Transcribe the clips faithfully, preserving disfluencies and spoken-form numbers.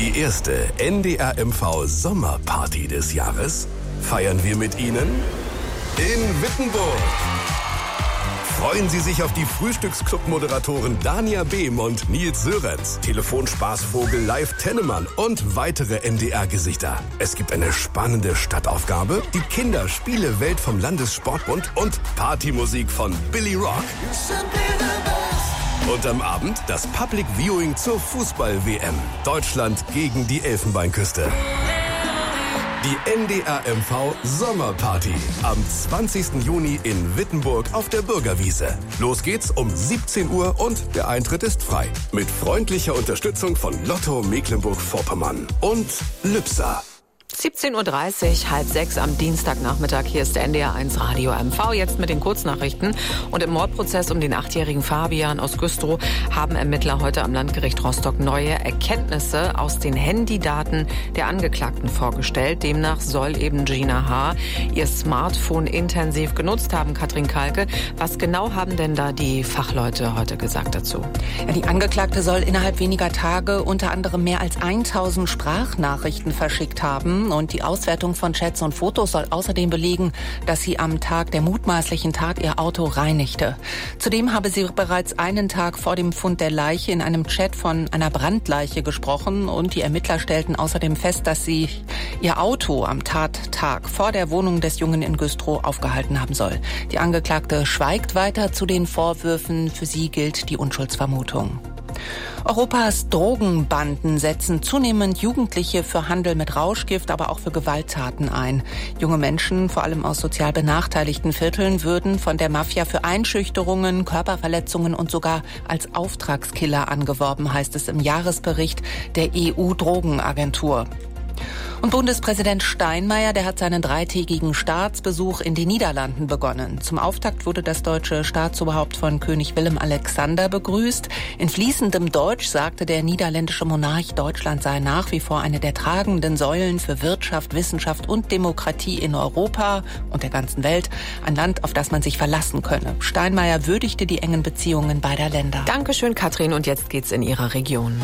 Die erste N D R M V Sommerparty des Jahres feiern wir mit Ihnen in Wittenburg. Freuen Sie sich auf die Frühstücksclub-Moderatoren Dania Behm und Nils Sörenz, Telefonspaßvogel Live Tennemann und weitere N D R-Gesichter. Es gibt eine spannende Stadtaufgabe, die Kinderspiele-Welt vom Landessportbund und Partymusik von Billy Rock. Und am Abend das Public Viewing zur Fußball-W M. Deutschland gegen die Elfenbeinküste. Die N D R M V Sommerparty am zwanzigsten Juni in Wittenburg auf der Bürgerwiese. Los geht's um siebzehn Uhr und der Eintritt ist frei. Mit freundlicher Unterstützung von Lotto Mecklenburg-Vorpommern und Lübser. siebzehn Uhr dreißig, halb sechs am Dienstagnachmittag. Hier ist der N D R eins Radio M V, jetzt mit den Kurznachrichten. Und im Mordprozess um den achtjährigen Fabian aus Güstrow haben Ermittler heute am Landgericht Rostock neue Erkenntnisse aus den Handydaten der Angeklagten vorgestellt. Demnach soll eben Gina H. ihr Smartphone intensiv genutzt haben. Katrin Kalke, was genau haben denn da die Fachleute heute gesagt dazu? Ja, die Angeklagte soll innerhalb weniger Tage unter anderem mehr als tausend Sprachnachrichten verschickt haben. Und die Auswertung von Chats und Fotos soll außerdem belegen, dass sie am Tag der mutmaßlichen Tat ihr Auto reinigte. Zudem habe sie bereits einen Tag vor dem Fund der Leiche in einem Chat von einer Brandleiche gesprochen. Und die Ermittler stellten außerdem fest, dass sie ihr Auto am Tattag vor der Wohnung des Jungen in Güstrow aufgehalten haben soll. Die Angeklagte schweigt weiter zu den Vorwürfen. Für sie gilt die Unschuldsvermutung. Europas Drogenbanden setzen zunehmend Jugendliche für Handel mit Rauschgift, aber auch für Gewalttaten ein. Junge Menschen, vor allem aus sozial benachteiligten Vierteln, würden von der Mafia für Einschüchterungen, Körperverletzungen und sogar als Auftragskiller angeworben, heißt es im Jahresbericht der E U-Drogenagentur. Und Bundespräsident Steinmeier, der hat seinen dreitägigen Staatsbesuch in den Niederlanden begonnen. Zum Auftakt wurde das deutsche Staatsoberhaupt von König Willem-Alexander begrüßt. In fließendem Deutsch sagte der niederländische Monarch, Deutschland sei nach wie vor eine der tragenden Säulen für Wirtschaft, Wissenschaft und Demokratie in Europa und der ganzen Welt. Ein Land, auf das man sich verlassen könne. Steinmeier würdigte die engen Beziehungen beider Länder. Dankeschön, Katrin. Und jetzt geht's in Ihrer Region.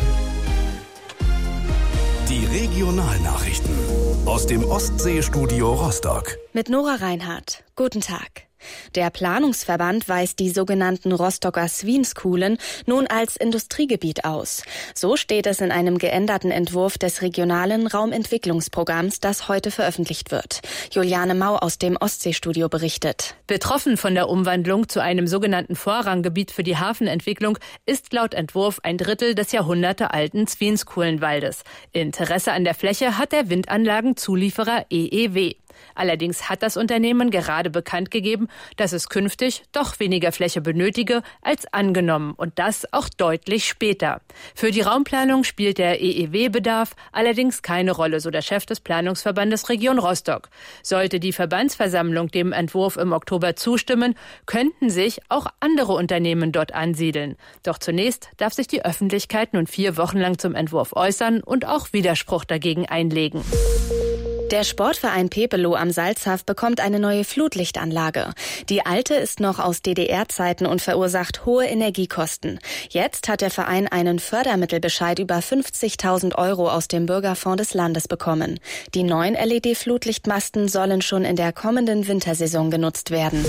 Die Regionalnachrichten aus dem Ostseestudio Rostock. Mit Nora Reinhardt. Guten Tag. Der Planungsverband weist die sogenannten Rostocker Svinskulen nun als Industriegebiet aus. So steht es in einem geänderten Entwurf des regionalen Raumentwicklungsprogramms, das heute veröffentlicht wird. Juliane Mau aus dem Ostseestudio berichtet. Betroffen von der Umwandlung zu einem sogenannten Vorranggebiet für die Hafenentwicklung ist laut Entwurf ein Drittel des jahrhundertealten Svinskulenwaldes. Interesse an der Fläche hat der Windanlagenzulieferer E E W. Allerdings hat das Unternehmen gerade bekannt gegeben, dass es künftig doch weniger Fläche benötige als angenommen und das auch deutlich später. Für die Raumplanung spielt der E E W-Bedarf allerdings keine Rolle, so der Chef des Planungsverbandes Region Rostock. Sollte die Verbandsversammlung dem Entwurf im Oktober zustimmen, könnten sich auch andere Unternehmen dort ansiedeln. Doch zunächst darf sich die Öffentlichkeit nun vier Wochen lang zum Entwurf äußern und auch Widerspruch dagegen einlegen. Der Sportverein Pepelow am Salzhaff bekommt eine neue Flutlichtanlage. Die alte ist noch aus D D R-Zeiten und verursacht hohe Energiekosten. Jetzt hat der Verein einen Fördermittelbescheid über fünfzigtausend Euro aus dem Bürgerfonds des Landes bekommen. Die neuen L E D-Flutlichtmasten sollen schon in der kommenden Wintersaison genutzt werden.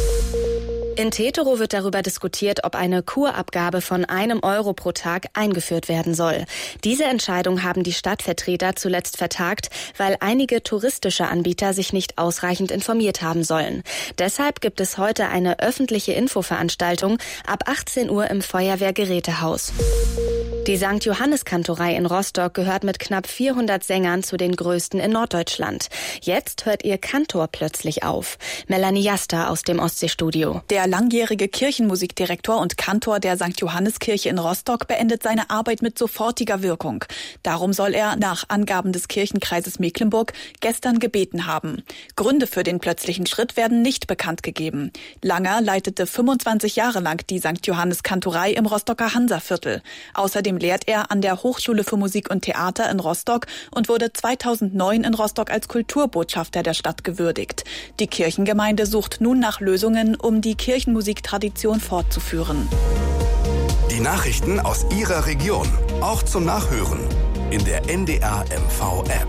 In Teterow wird darüber diskutiert, ob eine Kurabgabe von einem Euro pro Tag eingeführt werden soll. Diese Entscheidung haben die Stadtvertreter zuletzt vertagt, weil einige touristische Anbieter sich nicht ausreichend informiert haben sollen. Deshalb gibt es heute eine öffentliche Infoveranstaltung ab achtzehn Uhr im Feuerwehrgerätehaus. Die Sankt Johannes-Kantorei in Rostock gehört mit knapp vierhundert Sängern zu den größten in Norddeutschland. Jetzt hört ihr Kantor plötzlich auf. Melanie Jaster aus dem Ostseestudio. Der langjährige Kirchenmusikdirektor und Kantor der Sankt Johanneskirche in Rostock beendet seine Arbeit mit sofortiger Wirkung. Darum soll er, nach Angaben des Kirchenkreises Mecklenburg, gestern gebeten haben. Gründe für den plötzlichen Schritt werden nicht bekannt gegeben. Langer leitete fünfundzwanzig Jahre lang die Sankt Johannes-Kantorei im Rostocker Hansaviertel. Außerdem lehrt er an der Hochschule für Musik und Theater in Rostock und wurde zweitausendneun in Rostock als Kulturbotschafter der Stadt gewürdigt. Die Kirchengemeinde sucht nun nach Lösungen, um die Kirchenmusiktradition fortzuführen. Die Nachrichten aus Ihrer Region, auch zum Nachhören. in der N D R M V App.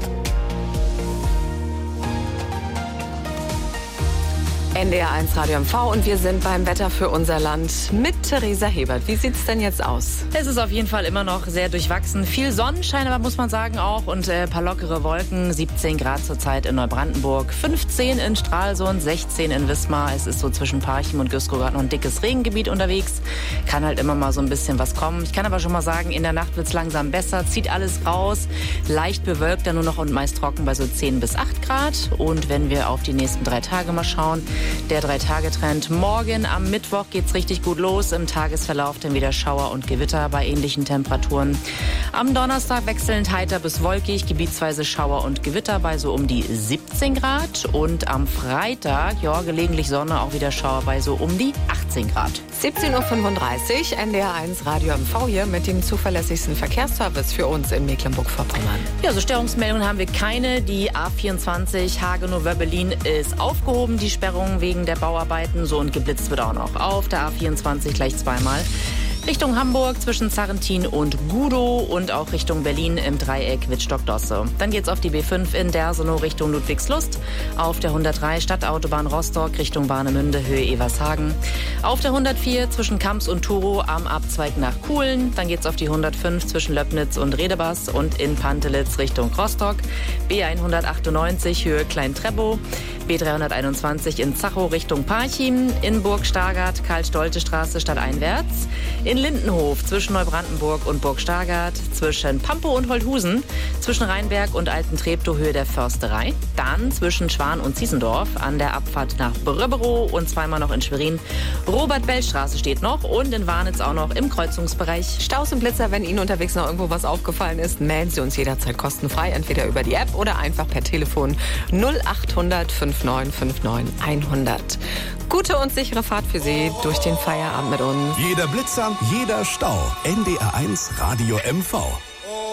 N D R eins Radio M V und wir sind beim Wetter für unser Land mit Theresa Hebert. Wie sieht's denn jetzt aus? Es ist auf jeden Fall immer noch sehr durchwachsen. Viel Sonnenschein, aber muss man sagen auch. Und ein äh, paar lockere Wolken. siebzehn Grad zurzeit in Neubrandenburg, fünfzehn in Stralsund, sechzehn in Wismar. Es ist so zwischen Parchim und Güstrow gerade noch ein dickes Regengebiet unterwegs. Kann halt immer mal so ein bisschen was kommen. Ich kann aber schon mal sagen, in der Nacht wird's langsam besser. Zieht alles raus. Leicht bewölkt dann nur noch und meist trocken bei so zehn bis acht Grad. Und wenn wir auf die nächsten drei Tage mal schauen, der Drei-Tage-Trend. Morgen am Mittwoch geht's richtig gut los. Im Tagesverlauf dann wieder Schauer und Gewitter bei ähnlichen Temperaturen. Am Donnerstag wechselnd heiter bis wolkig, gebietsweise Schauer und Gewitter bei so um die siebzehn Grad. Und am Freitag, ja, gelegentlich Sonne, auch wieder Schauer bei so um die achtzehn Grad. siebzehn Uhr fünfunddreißig, N D R eins Radio M V hier mit dem zuverlässigsten Verkehrsservice für uns in Mecklenburg-Vorpommern. Ja, so Störungsmeldungen haben wir keine. Die A vierundzwanzig Hagenow-Wöbbelin ist aufgehoben, die Sperrung wegen der Bauarbeiten. So, und geblitzt wird auch noch auf der A vierundzwanzig gleich zweimal. Richtung Hamburg zwischen Zarrentin und Gudow und auch Richtung Berlin im Dreieck Wittstock-Dosse. Dann geht's auf die B fünf in Dersenow Richtung Ludwigslust, auf der hundertdrei Stadtautobahn Rostock Richtung Warnemünde Höhe Evershagen, auf der hundertvier zwischen Kamps und Turow am Abzweig nach Kuhlen. Dann geht's auf die hundertfünf zwischen Löbnitz und Redebas und in Pantelitz Richtung Rostock, B hundertachtundneunzig Höhe Klein-Treppow, B dreihunderteinundzwanzig in Zachow Richtung Parchim, in Burg-Stargard Karl-Stolte-Straße stadteinwärts, in Lindenhof zwischen Neubrandenburg und Burg Stargard, zwischen Pampow und Holthusen, zwischen Rheinberg und Alten-Treptow Höhe der Försterei, dann zwischen Schwan und Ziesendorf an der Abfahrt nach Bröberow und zweimal noch in Schwerin. Robert-Bell-Straße steht noch und in Warnitz auch noch im Kreuzungsbereich. Staus und Blitzer, wenn Ihnen unterwegs noch irgendwo was aufgefallen ist, melden Sie uns jederzeit kostenfrei, entweder über die App oder einfach per Telefon null achthundert fünfundneunzig neunundfünfzig hundert. Gute und sichere Fahrt für Sie durch den Feierabend mit uns. Jeder Blitzer, jeder Stau. N D R eins Radio M V.